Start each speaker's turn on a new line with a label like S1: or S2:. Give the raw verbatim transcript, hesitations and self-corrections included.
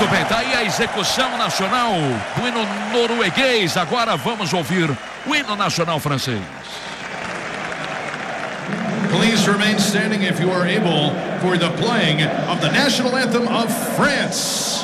S1: Muito bem, tá aí a execução nacional do hino norueguês. Agora vamos ouvir o hino nacional francês.
S2: Please remain standing if you are able for the playing of the national anthem of France.